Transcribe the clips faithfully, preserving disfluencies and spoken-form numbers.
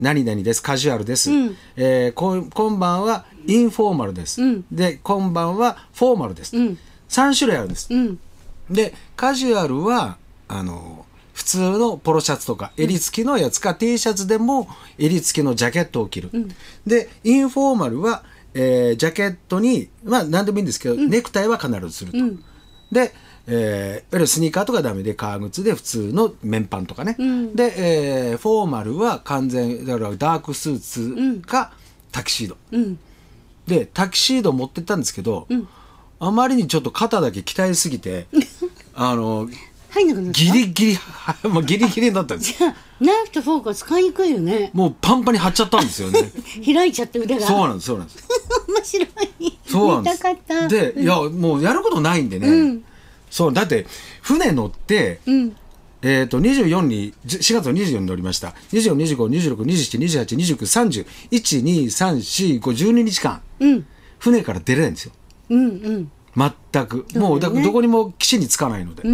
何々です、カジュアルです、 うんえー、こ今晩はインフォーマルです、 うん、 で今晩はフォーマルです、 うん、 さん種類あるんです、 うん、 でカジュアルはあの普通のポロシャツとか襟付きのやつか、うん、T シャツでも襟付きのジャケットを着る、うん、でインフォーマルは、えー、ジャケットにまあ何でもいいんですけど、うん、ネクタイは必ずすると、うん、で、えー、いわゆるスニーカーとかダメで革靴で普通の綿パンとかね、うん、で、えー、フォーマルは完全だからダークスーツかタキシード、うん、でタキシード持ってったんですけど、うん、あまりにちょっと肩だけ鍛えすぎてあの入んなくなった？ ギリギリもうギリギリになったんです。 じゃあナイフとフォークは使いにくいよね。 もうパンパンに張っちゃったんですよね開いちゃって腕が。 そうなんですそうなんです面白い。 そうなんです。 見たかった。 で、いやもうやることないんでね、うん、そうだって船乗って、うん、えーとにじゅうよっかにしがつのにじゅうよっかに乗りました。にじゅうよん、にじゅうご、にじゅうろく、にじゅうなな、にじゅうはち、にじゅうきゅう、さんじゅう、いち、に、さん、し、ご、じゅうににちかん、うん、船から出れないんですよ、うんうん、全くもうだ、ね、どこにも岸に着かないので、うん、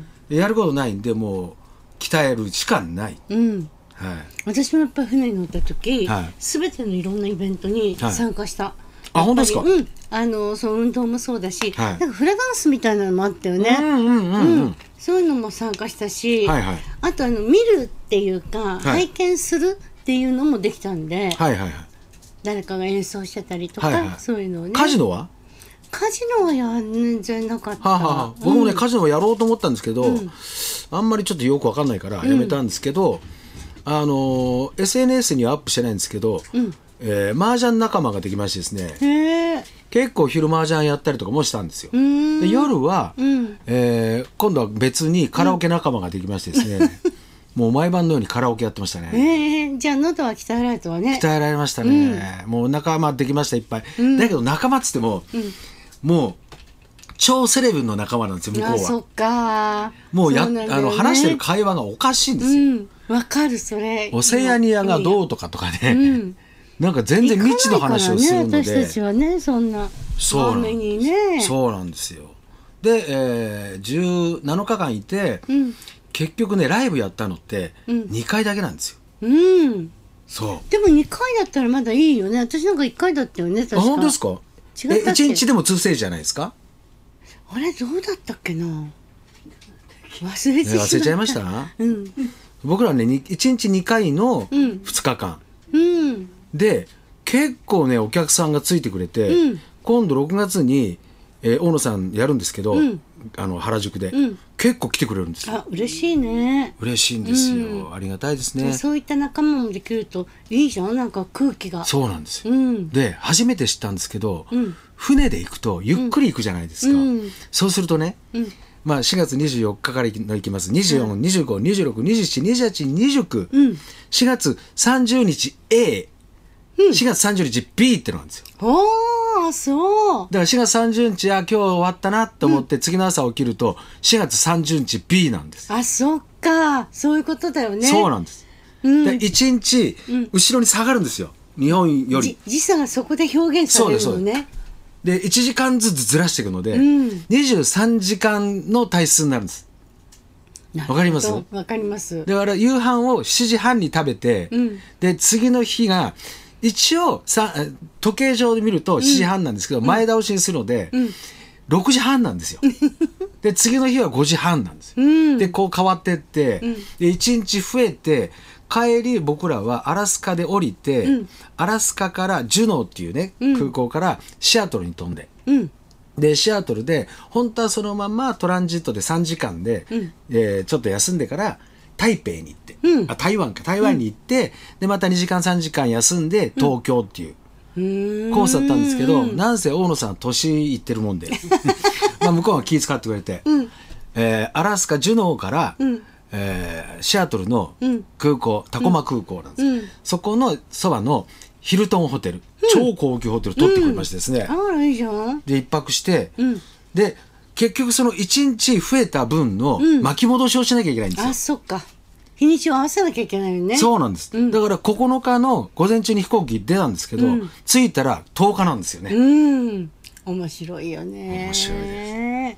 やることないんでもう鍛えるしかない、うんはい、私もやっぱり船に乗った時、はい、全てのいろんなイベントに参加した、はい、 あ本当ですか、 うん、あのその運動もそうだし、はい、なんかフラダンスみたいなのもあったよね、 うんうんうんうんうん、 そういうのも参加したし、 はいはい、 あとあの見るっていうか、はい、拝見するっていうのもできたんで、はいはいはい、誰かが演奏してたりとか、はいはい、そういうのをね。 カジノはカジノはやんじゃなかった、 はあはあ、僕もね、うん、カジノはやろうと思ったんですけど、うん、あんまりちょっとよく分かんないからやめたんですけど、うん、あの エスエヌエス にはアップしてないんですけど、うんえー、麻雀仲間ができましてですね、へー結構昼麻雀やったりとかもしたんですよ。で夜は、うんえー、今度は別にカラオケ仲間ができましてですね、うん、もう毎晩のようにカラオケやってましたね。 えー、じゃあ喉は鍛えられたわね。 鍛えられましたね、うん、もう仲間できましたいっぱい、うん、だけど仲間っつっても、うん、もう超セレブの仲間なんですよ向こうは。あそっかもうや、ね、あの話してる会話がおかしいんですよ。 わ、うん、かるそれ。 オセアニアがどうとかとかね、うんなんか全然未知の話をするので、 ね、私たちはねそんなそうなんにねそうなんですよ。で、えー、じゅうなのかかんいて、うん、結局ねライブやったのってにかいだけなんですよ、うん、そうでもにかいだったらまだいいよね。私なんかいっかいだったよね確か。 あ本当ですか。違ったっけ。えいちにちでもにステージじゃないですか。 あれどうだったっけな忘れてしまった、ね、 忘れちゃいました、うん、僕らねいちにちにかいのふつかかん、うんで結構ねお客さんがついてくれて、うん、今度ろくがつに、えー、大野さんやるんですけど、うん、あの原宿で、うん、結構来てくれるんですよ。 あ嬉しいね。 嬉しいんですよ、うん、ありがたいですね。 そういった仲間もできるといいじゃん。なんか空気がそうなんですよ、うん、で初めて知ったんですけど、うん、船で行くとゆっくり行くじゃないですか、うん、そうするとね、うんまあ、しがつにじゅうよっかから行きますにじゅうよん、にじゅうご、にじゅうろく、にじゅうなな、にじゅうはち、にじゅうきゅう、うん、しがつさんじゅうにち Aうん、しがつさんじゅうにち B ってのなんですよ。 おーそうだからしがつさんじゅうにちあ今日終わったなと思って、うん、次の朝起きるとしがつさんじゅうにち B なんです。 あそっかそういうことだよね。 そうなんです、うん、でいちにち後ろに下がるんですよ、日本より。 時差がそこで表現されるのね。 でいちじかんずつずらしていくので、うん、にじゅうさんじかんの体質になるんです。わかります？ わかります。 だから夕飯をしちじはんに食べて、うん、で次の日が一応さ時計上で見るとしちじはんなんですけど、うん、前倒しにするので、うん、ろくじはんなんですよで次の日はごじはんなんですよ、うん、でこう変わってって、うん、でいちにち増えて帰り僕らはアラスカで降りて、うん、アラスカからジュノーっていうね、うん、空港からシアトルに飛んで、うんでシアトルで本当はそのままトランジットでさんじかんで、うんえー、ちょっと休んでから台北に行って、うん、あ台湾か台湾に行って、うん、でまたにじかんさんじかん休んで東京っていう、うん、コースだったんですけど、なんせ大野さん年いってるもんでまあ向こうは気遣ってくれて、うんえー、アラスカジュノーから、うんえー、シアトルの空港、うん、タコマ空港なんです、うん、そこのそばのヒルトンホテル、超高級ホテル取ってくれましてですね、 うん、あいいじゃん。 で一泊して、うん、で結局そのいちにち増えた分の巻き戻しをしなきゃいけないんですよ、 うん、あそっか日にちを合わせなきゃいけないよね。 そうなんです、うん、だからここのかの午前中に飛行機出たんですけど、うん、着いたらとおかなんですよね。 うん面白いよね。 面白いです。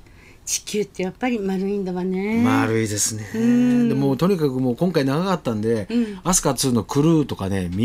地球ってやっぱり丸いんだわね。 丸いですね。でもとにかくもう今回長かったんで、うん、アスカツーのクルーとかね